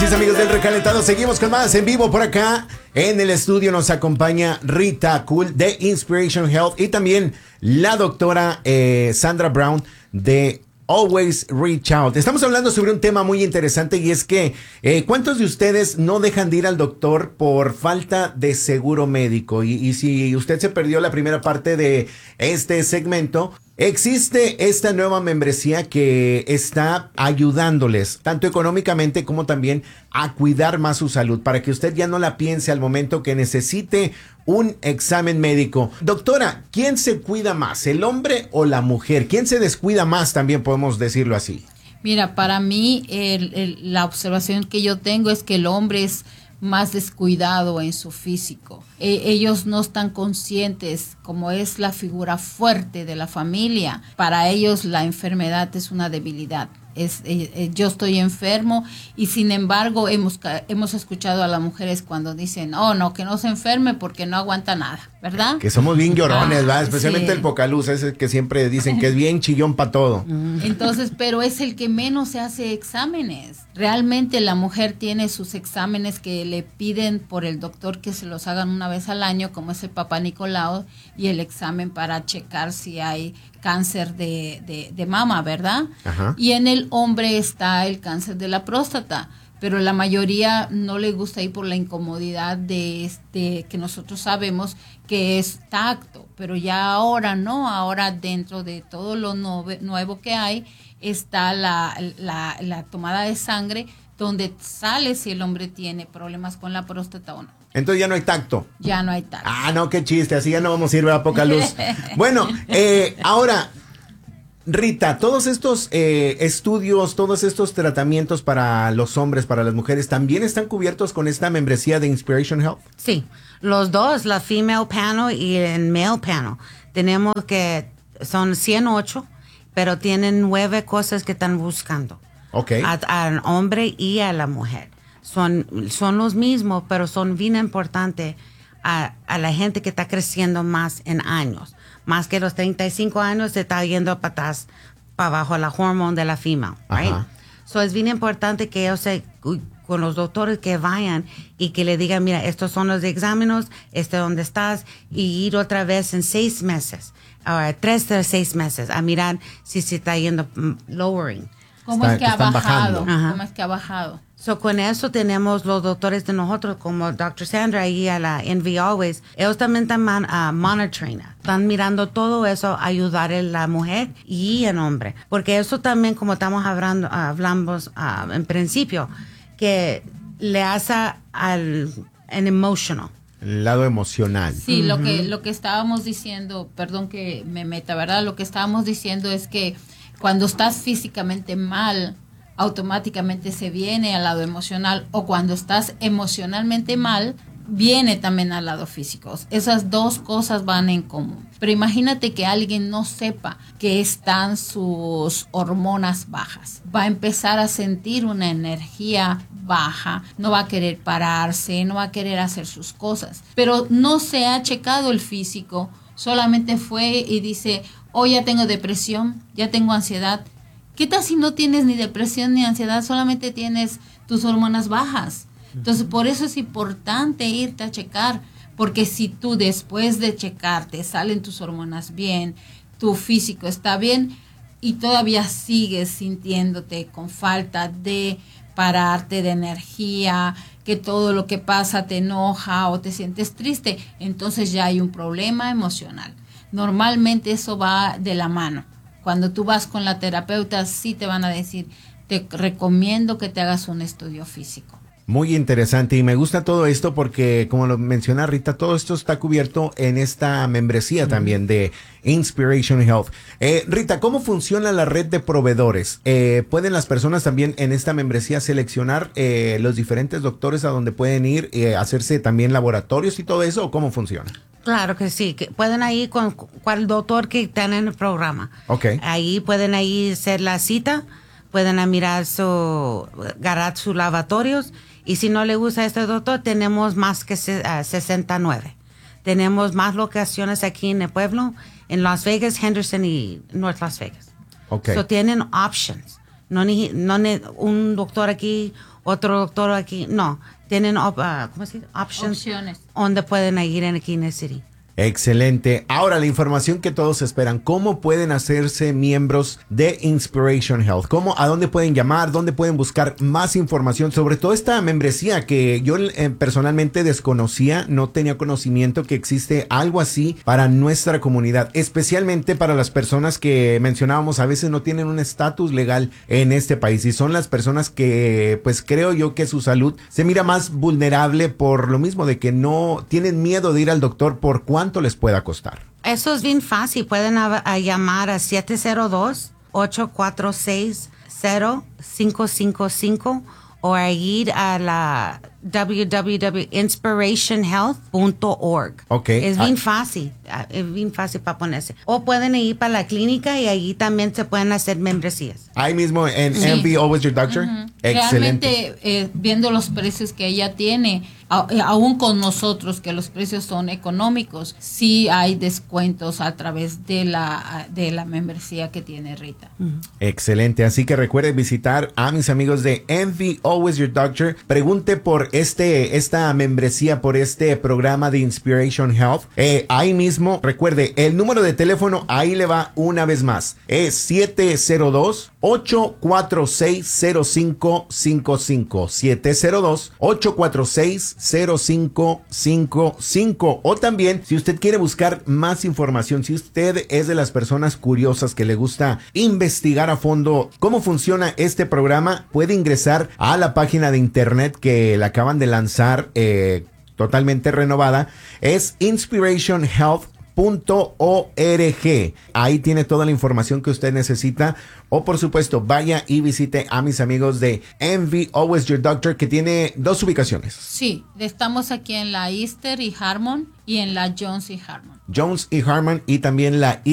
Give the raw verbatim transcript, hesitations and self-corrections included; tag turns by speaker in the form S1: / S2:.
S1: Así es, amigos del Recalentado, seguimos con más en vivo por acá. En el estudio nos acompaña Rita Cool de Inspiration Health y también la doctora eh, Sandra Brown de Always Reach Out. Estamos hablando sobre un tema muy interesante y es que eh, ¿cuántos de ustedes no dejan de ir al doctor por falta de seguro médico? Y, y si usted se perdió la primera parte de este segmento, existe esta nueva membresía que está ayudándoles tanto económicamente como también a cuidar más su salud para que usted ya no la piense al momento que necesite un examen médico. Doctora, ¿quién se cuida más, el hombre o la mujer? ¿Quién se descuida más? También podemos decirlo así.
S2: Mira, para mí el, el, la observación que yo tengo es que el hombre es más descuidado en su físico. Eh, ellos no están conscientes, como es la figura fuerte de la familia, para ellos la enfermedad es una debilidad. Es, eh, eh, yo estoy enfermo y sin embargo hemos, hemos escuchado a las mujeres cuando dicen, oh no, que no se enferme porque no aguanta nada, ¿verdad?
S1: Que somos bien llorones,
S2: ah,
S1: ¿verdad? Especialmente sí. El Pocaluz, ese que siempre dicen que es bien chillón para todo.
S2: Entonces, pero es el que menos se hace exámenes. Realmente la mujer tiene sus exámenes que le piden por el doctor que se los hagan una vez al año, como es el Papá Nicolau y el examen para checar si hay cáncer de, de, de mama, ¿verdad? Ajá. Y en el hombre está el cáncer de la próstata, pero la mayoría no le gusta ir por la incomodidad de este que nosotros sabemos que es tacto, pero ya ahora no, ahora dentro de todo lo nuevo, nuevo que hay está la, la, la tomada de sangre donde sale si el hombre tiene problemas con la próstata o no.
S1: Entonces ya no hay tacto.
S2: Ya no hay tacto.
S1: Ah, no, qué chiste, así ya no vamos a ir a poca luz. Bueno, eh, ahora, Rita, todos estos eh, estudios, todos estos tratamientos para los hombres, para las mujeres, ¿también están cubiertos con esta membresía de Inspiration Health?
S3: Sí, los dos, la female panel y el male panel. Tenemos que, son ciento ocho, pero tienen nueve cosas que están buscando.
S1: Ok.
S3: Al hombre y a la mujer. Son, son los mismos, pero son bien importantes a, a la gente que está creciendo más en años. Más que los treinta y cinco años se está yendo para atrás, para abajo la hormona de la female, right? So es bien importante que ellos se, con los doctores que vayan y que le digan, mira, estos son los exámenes, este es donde estás, y ir otra vez en seis meses, ahora tres de seis meses, a mirar si se está yendo um, lowering.
S2: ¿Cómo
S1: Está,
S2: es que, que ha bajado? ¿Cómo es que ha bajado?
S3: So, con eso tenemos los doctores de nosotros, como doctor Sandra y a la Envy Always. Ellos también están man, uh, monitoring. Están mirando todo eso, ayudar a la mujer y el hombre. Porque eso también, como estamos hablando, uh, hablamos uh, en principio, que le hace al en emotional.
S1: El lado emocional.
S2: Sí,
S1: uh-huh.
S2: lo que lo que estábamos diciendo, perdón que me meta, ¿verdad? Lo que estábamos diciendo es que cuando estás físicamente mal, automáticamente se viene al lado emocional, o cuando estás emocionalmente mal, viene también al lado físico. Esas dos cosas van en común. Pero imagínate que alguien no sepa que están sus hormonas bajas. Va a empezar a sentir una energía baja, no va a querer pararse, no va a querer hacer sus cosas. Pero no se ha checado el físico, solamente fue y dice, oh, ya tengo depresión, ya tengo ansiedad. ¿Qué tal si no tienes ni depresión ni ansiedad, solamente tienes tus hormonas bajas? Entonces, por eso es importante irte a checar, porque si tú después de checarte salen tus hormonas bien, tu físico está bien y todavía sigues sintiéndote con falta de pararte, de energía, que todo lo que pasa te enoja o te sientes triste, entonces ya hay un problema emocional. Normalmente eso va de la mano. Cuando tú vas con la terapeuta, sí te van a decir, te recomiendo que te hagas un estudio físico.
S1: Muy interesante y me gusta todo esto porque, como lo menciona Rita, todo esto está cubierto en esta membresía mm. también de Inspiration Health. Eh, Rita, ¿cómo funciona la red de proveedores? Eh, ¿Pueden las personas también en esta membresía seleccionar eh, los diferentes doctores a donde pueden ir, eh, hacerse también laboratorios y todo eso, o cómo funciona?
S3: Claro que sí, que pueden ir con cual doctor que están en el programa.
S1: Okay.
S3: Ahí pueden ahí hacer la cita, pueden a mirar su, agarrar sus lavatorios, y si no le gusta a este doctor, tenemos más que uh, sesenta y nueve. Tenemos más locaciones aquí en el pueblo, en Las Vegas, Henderson y North Las Vegas.
S1: Okay.
S3: So tienen options. No, ni, no ni, un doctor aquí, otro doctor aquí. No, tienen op, uh, ¿cómo se dice? Options,
S2: Opciones.
S3: donde pueden ir en aquí en el city.
S1: Excelente. Ahora, la información que todos esperan. ¿Cómo pueden hacerse miembros de Inspiration Health? ¿Cómo, a dónde pueden llamar? ¿Dónde pueden buscar más información sobre toda esta membresía que yo eh, personalmente desconocía? No tenía conocimiento que existe algo así para nuestra comunidad, especialmente para las personas que mencionábamos a veces no tienen un estatus legal en este país y son las personas que, pues creo yo que su salud se mira más vulnerable por lo mismo de que no tienen miedo de ir al doctor por cuánto ¿Cuánto les pueda costar?
S3: Eso es bien fácil. Pueden a, a llamar a siete cero dos, ocho cuatro seis, cero cinco cinco cinco o a ir a la w w w punto inspiration health punto org.
S1: Okay.
S3: Es bien
S1: ah.
S3: fácil. Es bien fácil para ponerse. O pueden ir para la clínica y allí también se pueden hacer membresías.
S1: Ahí mismo en
S2: Sí.
S1: M V Always Your Doctor.
S2: Uh-huh.
S1: Excelente.
S2: Realmente, eh, viendo los precios que ella tiene, a, eh, aún con nosotros, que los precios son económicos, sí hay descuentos a través de la, de la membresía que tiene Rita.
S3: Uh-huh.
S1: Excelente. Así que recuerde visitar a mis amigos de M V Always Your Doctor. Pregunte por este, esta membresía, por este programa de Inspiration Health. Eh, ahí mismo, recuerde, el número de teléfono, ahí le va una vez más. Es siete cero dos, ocho cuatro seis, cero cinco cinco cinco. siete cero dos, ocho cuatro seis, cero cinco cinco cinco. O también, si usted quiere buscar más información, si usted es de las personas curiosas que le gusta investigar a fondo cómo funciona este programa, puede ingresar a la página de internet que la acaban de lanzar, eh, totalmente renovada. Es inspiration health punto org. Ahí tiene toda la información que usted necesita. O por supuesto, vaya y visite a mis amigos de M V Always Your Doctor, que tiene dos ubicaciones.
S2: Sí, estamos aquí en la Easter y Harmon y en la Jones y Harmon.
S1: Jones y Harmon, y también la